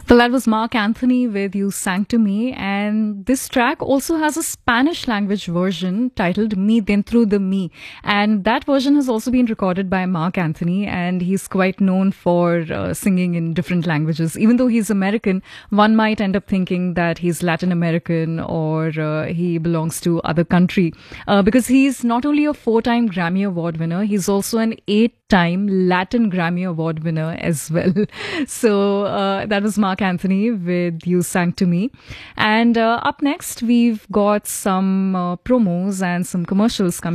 Well, that was Mark Anthony with You Sang to Me. And this track also has a Spanish language version titled Me Dentro de Me. And that version has also been recorded by Mark Anthony. And he's quite known for singing in different languages. Even though he's American, one might end up thinking that he's Latin American or he belongs to other country. Because he's not only a 4-time Grammy Award winner, he's also an 8-time Latin Grammy Award winner as well. So that was Mark Anthony with You Sang to Me. And up next, we've got some promos and some commercials coming.